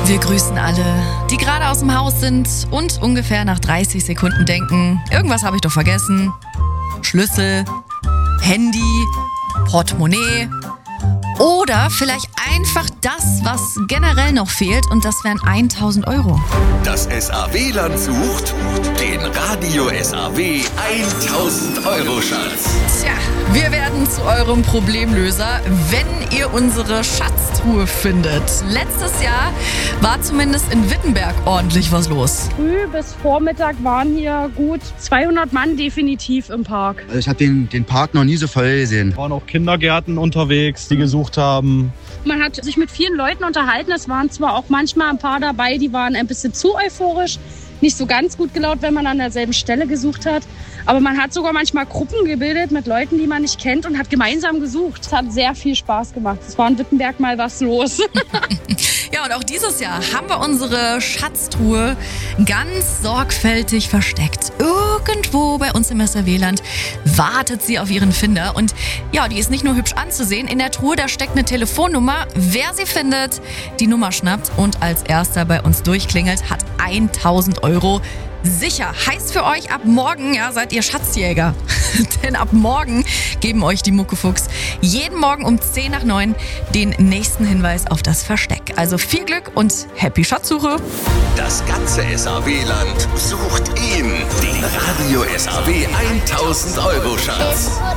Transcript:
Wir grüßen alle, die gerade aus dem Haus sind und ungefähr nach 30 Sekunden denken, irgendwas habe ich doch vergessen. Schlüssel, Handy, Portemonnaie oder vielleicht einfach das, was generell noch fehlt, und das wären 1.000 Euro. Das SAW-Land sucht den Radio SAW 1.000 Euro Schatz. Tja, wir werden zu eurem Problemlöser, wenn ihr unsere Schatztruhe findet. Letztes Jahr war zumindest in Wittenberg ordentlich was los. Früh bis Vormittag waren hier gut 200 Mann definitiv im Park. Also ich habe den Park noch nie so voll gesehen. Waren auch Kindergärten unterwegs, die gesucht haben. Man hat sich mit vielen Leuten unterhalten. Es waren zwar auch manchmal ein paar dabei, die waren ein bisschen zu euphorisch. Nicht so ganz gut gelaunt, wenn man an derselben Stelle gesucht hat. Aber man hat sogar manchmal Gruppen gebildet mit Leuten, die man nicht kennt, und hat gemeinsam gesucht. Es hat sehr viel Spaß gemacht. Es war in Wittenberg mal was los. Ja, und auch dieses Jahr haben wir unsere Schatztruhe ganz sorgfältig versteckt. Irgendwo bei uns im SAW-Land wartet sie auf ihren Finder. Und ja, die ist nicht nur hübsch anzusehen. In der Truhe, da steckt eine Telefonnummer. Wer sie findet, die Nummer schnappt und als erster bei uns durchklingelt, hat 1.000 Euro sicher. Heißt für euch, ab morgen seid ihr Schatzjäger. Denn ab morgen geben euch die Muckefuchs jeden Morgen um 10 nach 9 den nächsten Hinweis auf das Versteck. Also viel Glück und happy Schatzsuche. Das ganze SAW-Land sucht ihn, den Radio SAW 1.000 Euro Schatz.